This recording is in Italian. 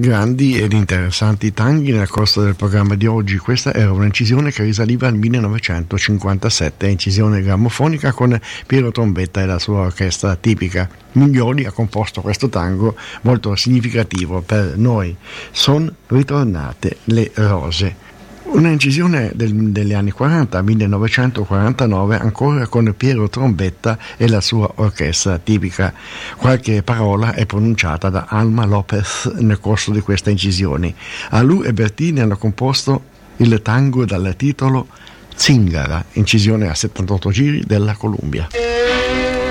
Grandi ed interessanti tanghi nel corso del programma di oggi. Questa era un'incisione che risaliva al 1957, incisione grammofonica con Piero Trombetta e la sua orchestra tipica. Miglioli ha composto questo tango molto significativo per noi. Son ritornate le rose. Una incisione degli anni 40, 1949, ancora con Piero Trombetta e la sua orchestra tipica. Qualche parola è pronunciata da Alma Lopez nel corso di queste incisioni. Alù e Bertini hanno composto il tango dal titolo Zingara, incisione a 78 giri della Columbia.